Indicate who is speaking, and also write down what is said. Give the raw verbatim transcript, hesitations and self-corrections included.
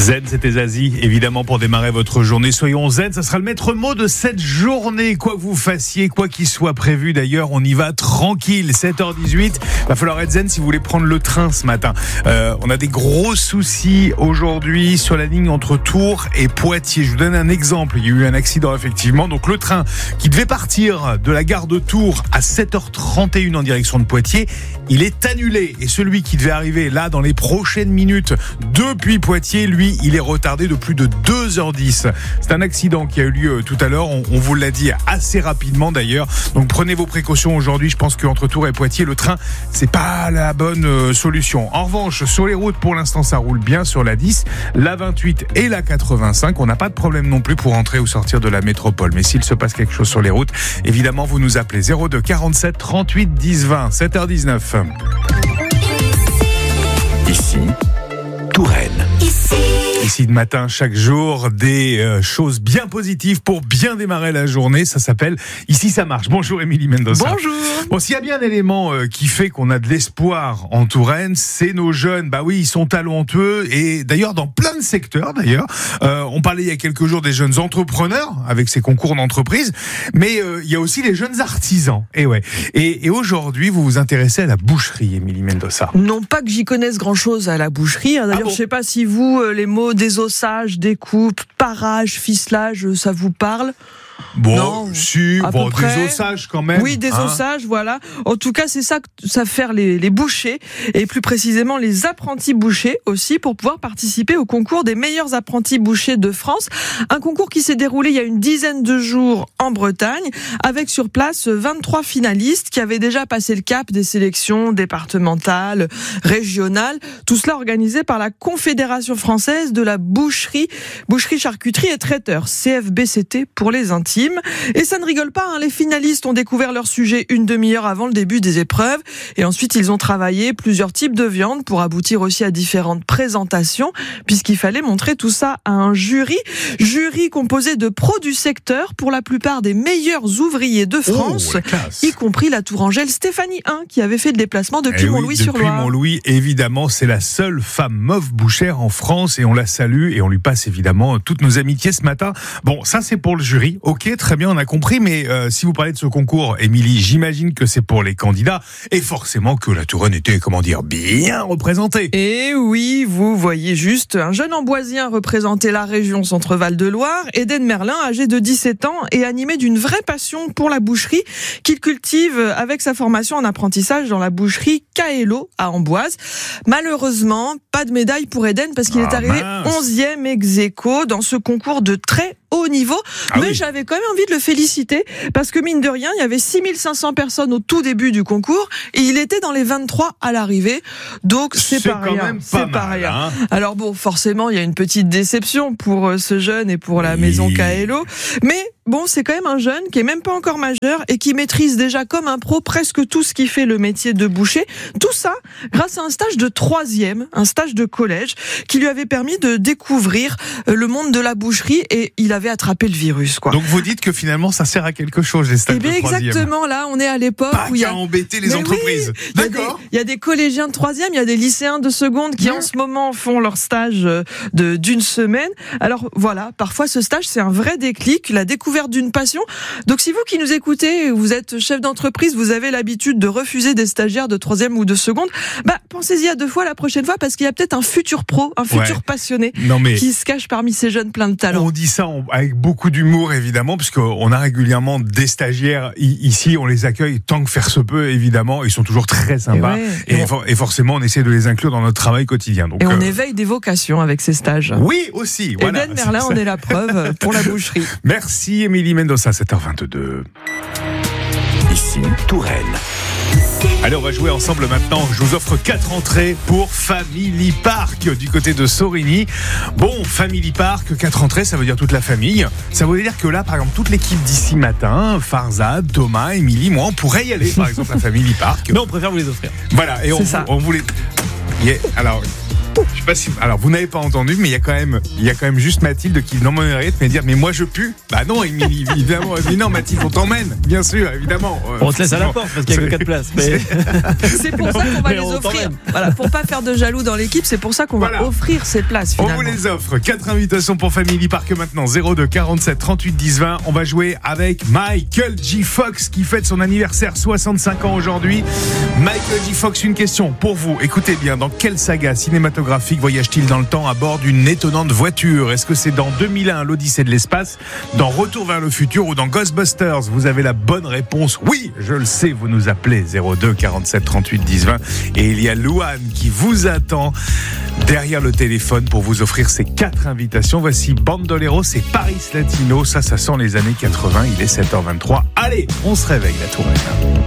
Speaker 1: Zen, c'était Zazie, évidemment, pour démarrer votre journée. Soyons zen, ça sera le maître mot de cette journée. Quoi que vous fassiez, quoi qu'il soit prévu d'ailleurs, on y va tranquille. sept heures dix-huit, va falloir être zen si vous voulez prendre le train ce matin. Euh, on a des gros soucis aujourd'hui sur la ligne entre Tours et Poitiers. Je vous donne un exemple. Il y a eu un accident effectivement. Donc le train qui devait partir de la gare de Tours à sept heures trente et une en direction de Poitiers, il est annulé. Et celui qui devait arriver là dans les prochaines minutes depuis Poitiers, lui, il est retardé de plus de deux heures dix. C'est un accident qui a eu lieu tout à l'heure. On, on vous l'a dit assez rapidement d'ailleurs. Donc prenez vos précautions aujourd'hui. Je pense qu'entre Tours et Poitiers, le train, c'est pas la bonne euh, solution. En revanche, sur les routes, pour l'instant, ça roule bien sur la dix, la vingt-huit et la quatre-vingt-cinq. On n'a pas de problème non plus pour entrer ou sortir de la métropole. Mais s'il se passe quelque chose sur les routes, évidemment, vous nous appelez zéro deux quarante-sept trente-huit dix vingt. sept heures dix-neuf.
Speaker 2: Ici, Touraine. Ici.
Speaker 1: Ici de matin, chaque jour, des euh, choses bien positives pour bien démarrer la journée. Ça s'appelle Ici ça marche. Bonjour Émilie Mendoza.
Speaker 3: Bonjour.
Speaker 1: Bon, s'il y a bien un élément euh, qui fait qu'on a de l'espoir en Touraine, c'est nos jeunes. Bah oui, ils sont talentueux et d'ailleurs dans plein de secteurs. D'ailleurs, euh, on parlait il y a quelques jours des jeunes entrepreneurs avec ces concours d'entreprise, mais euh, il y a aussi les jeunes artisans. Et ouais. Et, et aujourd'hui, vous vous intéressez à la boucherie, Émilie Mendoza.
Speaker 3: Non pas que j'y connaisse grand-chose à la boucherie. Hein. D'ailleurs, ah bon. Je sais pas si vous, euh, les mots désossage, découpe, parage, ficelage, ça vous parle ?
Speaker 1: Bon,
Speaker 3: non,
Speaker 1: si, bon, des ossages quand même.
Speaker 3: Oui, des ossages, hein. Voilà. En tout cas, c'est ça que savent faire les, les bouchers, et plus précisément les apprentis bouchers aussi, pour pouvoir participer au concours des meilleurs apprentis bouchers de France. Un concours qui s'est déroulé il y a une dizaine de jours en Bretagne, avec sur place vingt-trois finalistes qui avaient déjà passé le cap des sélections départementales, régionales. Tout cela organisé par la Confédération française de la boucherie, boucherie, charcuterie et traiteur, C F B C T pour les intimes. Et ça ne rigole pas, hein. Les finalistes ont découvert leur sujet une demi-heure avant le début des épreuves, et ensuite ils ont travaillé plusieurs types de viande pour aboutir aussi à différentes présentations, puisqu'il fallait montrer tout ça à un jury, jury composé de pros du secteur, pour la plupart des meilleurs ouvriers de France, oh, y compris la Tourangelle Stéphanie un, qui avait fait le déplacement depuis eh Montlouis-sur-Loire.
Speaker 1: Oui, depuis Montlouis, évidemment, c'est la seule femme meuf bouchère en France, et on la salue, et on lui passe évidemment toutes nos amitiés ce matin. Bon, ça c'est pour le jury. Ok, très bien, on a compris, mais euh, si vous parlez de ce concours, Émilie, j'imagine que c'est pour les candidats, et forcément que la Touraine était, comment dire, bien représentée.
Speaker 3: Et oui, vous voyez juste, un jeune amboisien représentait la région Centre-Val de Loire, Eden Merlin, âgé de dix-sept ans, et animé d'une vraie passion pour la boucherie, qu'il cultive avec sa formation en apprentissage dans la boucherie Kaelo à Amboise. Malheureusement, pas de médaille pour Eden, parce qu'il ah, est arrivé mince. onzième ex-aequo dans ce concours de très haut niveau, ah mais oui. J'avais quand même envie de le féliciter, parce que mine de rien, il y avait six mille cinq cents personnes au tout début du concours, et il était dans les vingt-trois à l'arrivée, donc c'est,
Speaker 1: c'est
Speaker 3: pas rien.
Speaker 1: Même pas
Speaker 3: c'est pas
Speaker 1: mal,
Speaker 3: rien.
Speaker 1: Hein.
Speaker 3: Alors bon, forcément, il y a une petite déception pour ce jeune et pour la oui. maison Kaelo, mais bon, c'est quand même un jeune qui est même pas encore majeur et qui maîtrise déjà comme un pro presque tout ce qui fait le métier de boucher. Tout ça grâce à un stage de troisième, un stage de collège, qui lui avait permis de découvrir le monde de la boucherie, et il avait attrapé le virus, quoi.
Speaker 1: Donc vous dites que finalement ça sert à quelque chose, les stages
Speaker 3: eh bien,
Speaker 1: de troisième.
Speaker 3: Exactement, là on est à l'époque
Speaker 1: pas
Speaker 3: où il y a
Speaker 1: embêter les
Speaker 3: mais
Speaker 1: entreprises.
Speaker 3: Oui,
Speaker 1: D'accord.
Speaker 3: Il y a des collégiens de troisième, il y a des lycéens de seconde qui mmh. en ce moment font leur stage de d'une semaine. Alors voilà, parfois ce stage c'est un vrai déclic, la découverte d'une passion. Donc si vous qui nous écoutez, vous êtes chef d'entreprise, vous avez l'habitude de refuser des stagiaires de troisième ou de seconde, bah pensez-y à deux fois la prochaine fois, parce qu'il y a peut-être un futur pro, un futur ouais. passionné non, mais qui se cache parmi ces jeunes pleins de talent.
Speaker 1: On dit ça avec beaucoup d'humour évidemment, puisqu'on a régulièrement des stagiaires ici, on les accueille tant que faire se peut évidemment, ils sont toujours très sympas, et, ouais, et, et, for- et forcément on essaie de les inclure dans notre travail quotidien. Donc,
Speaker 3: et on
Speaker 1: euh...
Speaker 3: éveille des vocations avec ces stages.
Speaker 1: Oui aussi. Voilà.
Speaker 3: Eden Merlin, on est la preuve pour la boucherie.
Speaker 1: Merci Émilie Mendoza, sept heures vingt-deux.
Speaker 2: Ici, Touraine.
Speaker 1: Allez, on va jouer ensemble maintenant. Je vous offre quatre entrées pour Family Park du côté de Sorigny. Bon, Family Park, quatre entrées, ça veut dire toute la famille. Ça veut dire que là, par exemple, toute l'équipe d'ici matin, Farzad, Thomas, Émilie, moi, on pourrait y aller, par exemple, à Family Park.
Speaker 4: Mais on préfère vous les offrir.
Speaker 1: Voilà, et on,
Speaker 3: C'est ça.
Speaker 1: on voulait... Yeah, alors... Je sais pas si, alors vous n'avez pas entendu, mais il y a quand même, il y a quand même juste Mathilde qui non m'arrête mais dire mais moi je pue. Bah non, évidemment, mais non Mathilde, on t'emmène, bien sûr, évidemment.
Speaker 4: On te laisse à la porte parce qu'il y a que quatre places. Mais...
Speaker 3: C'est pour ça qu'on va les offrir. Voilà, pour pas faire de jaloux dans l'équipe, c'est pour ça qu'on
Speaker 1: voilà.
Speaker 3: va offrir ces places. Finalement.
Speaker 1: On vous les offre. Quatre invitations pour Family Park maintenant. zéro deux quarante-sept trente-huit dix vingt. On va jouer avec Michael J. Fox qui fête son anniversaire, soixante-cinq ans aujourd'hui. Michael J. Fox, une question pour vous. Écoutez bien, dans quelle saga cinématographique voyage-t-il dans le temps à bord d'une étonnante voiture ? Est-ce que c'est dans deux mille un, l'Odyssée de l'espace, dans Retour vers le futur ou dans Ghostbusters ? Vous avez la bonne réponse. Oui, je le sais, vous nous appelez zéro deux quarante-sept trente-huit dix vingt. Et il y a Louane qui vous attend derrière le téléphone pour vous offrir ces quatre invitations. Voici Bandolero, c'est Paris Latino. Ça, ça sent les années quatre-vingts. Il est sept heures vingt-trois. Allez, on se réveille, la Touraine.